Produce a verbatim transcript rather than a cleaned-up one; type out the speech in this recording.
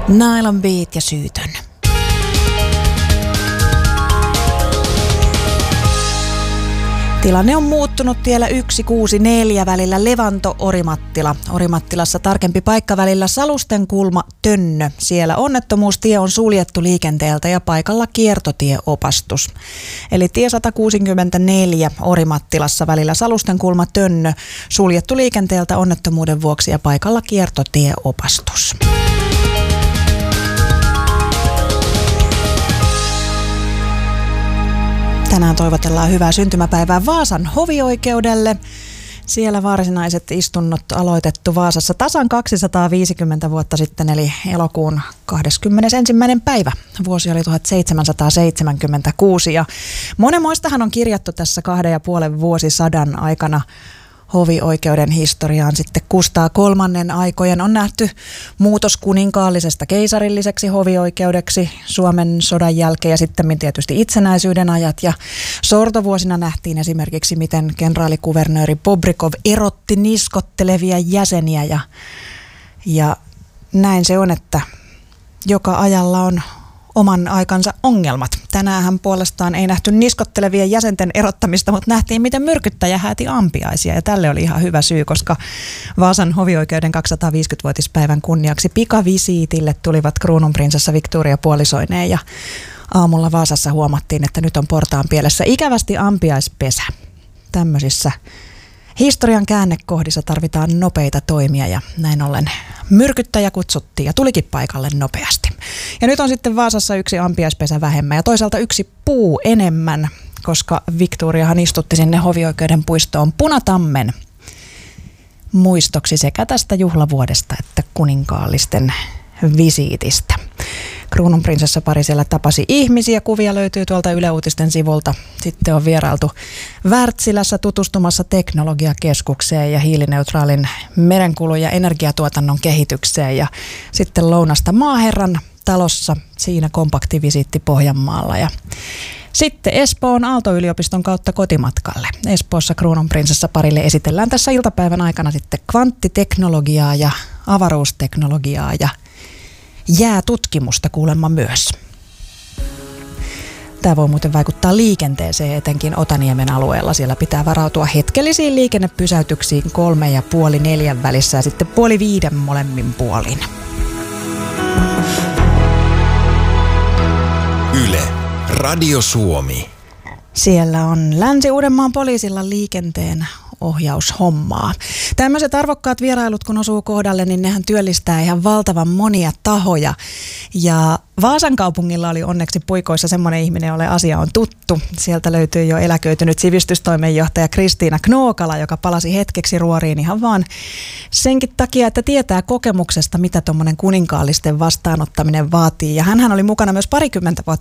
Nylon Beat ja Syytön. Tilanne on muuttunut tiellä yksi kuusi neljä välillä Levanto-Orimattila. Orimattilassa tarkempi paikka välillä Salustenkulma-Tönnö. Siellä onnettomuustie on suljettu liikenteeltä ja paikalla kiertotieopastus. Eli tie sata kuusikymmentäneljä Orimattilassa välillä Salustenkulma-Tönnö suljettu liikenteeltä onnettomuuden vuoksi ja paikalla kiertotieopastus. Tänään toivotellaan hyvää syntymäpäivää Vaasan hovioikeudelle. Siellä varsinaiset istunnot aloitettu Vaasassa tasan kaksisataaviisikymmentä vuotta sitten, eli elokuun kahdeskymmenesensimmäinen päivä. Vuosi oli tuhatseitsemänsataaseitsemänkymmentäkuusi ja monenmoistahan on kirjattu tässä kahden ja puolen vuosisadan aikana hovioikeuden historiaan. Sitten Kustaa kolmannen aikojen on nähty muutos kuninkaallisesta keisarilliseksi hovioikeudeksi Suomen sodan jälkeen ja sitten tietysti itsenäisyyden ajat. Ja sortovuosina nähtiin esimerkiksi, miten kenraalikuvernööri Bobrikov erotti niskottelevia jäseniä ja, ja näin se on, että joka ajalla on oman aikansa ongelmat. Tänäänhän puolestaan ei nähty niskottelevien jäsenten erottamista, mutta nähtiin, miten myrkyttäjä hääti ampiaisia. Ja tälle oli ihan hyvä syy, koska Vaasan hovioikeuden kaksisataaviisikymmenvuotispäivän kunniaksi pikavisiitille tulivat kruununprinsessa Victoria puolisoineen. Ja aamulla Vaasassa huomattiin, että nyt on portaan pielessä ikävästi ampiaispesä. Tämmöisissä historian käännekohdissa tarvitaan nopeita toimia ja näin ollen myrkyttäjä kutsuttiin ja tulikin paikalle nopeasti. Ja nyt on sitten Vaasassa yksi ampiaispesä vähemmän ja toisaalta yksi puu enemmän, koska Victoriahan istutti sinne hovioikeuden puistoon punatammen muistoksi sekä tästä juhlavuodesta että kuninkaallisten visiitistä. Kruununprinsessa pari siellä tapasi ihmisiä. Kuvia löytyy tuolta Yle Uutisten sivulta. Sitten on vierailtu Wärtsilässä tutustumassa teknologiakeskukseen ja hiilineutraalin merenkulun ja energiatuotannon kehitykseen. Ja sitten lounasta Maaherran talossa, siinä kompaktivisiitti Pohjanmaalla. Ja sitten Espoon Aalto-yliopiston kautta kotimatkalle. Espoossa Kruununprinsessa parille esitellään tässä iltapäivän aikana sitten kvanttiteknologiaa ja avaruusteknologiaa ja jäätutkimusta kuulemma myös. Tämä voi muuten vaikuttaa liikenteeseen etenkin Otaniemen alueella. Siellä pitää varautua hetkellisiin liikennepysäytyksiin kolme ja puoli neljän välissä ja sitten puoli viiden molemmin puolin. Yle, Radio Suomi. Siellä on Länsi-Uudenmaan poliisilla liikenteen ohjaushommaa. Tämmöiset arvokkaat vierailut, kun osuu kohdalle, niin nehän työllistää ihan valtavan monia tahoja. Ja Vaasan kaupungilla oli onneksi puikoissa semmoinen ihminen, jolle asia on tuttu. Sieltä löytyy jo eläköitynyt sivistystoimenjohtaja Kristiina Knookala, joka palasi hetkeksi ruoriin ihan vaan senkin takia, että tietää kokemuksesta, mitä tuommoinen kuninkaallisten vastaanottaminen vaatii. Ja hänhän oli mukana myös parikymmentä vuotta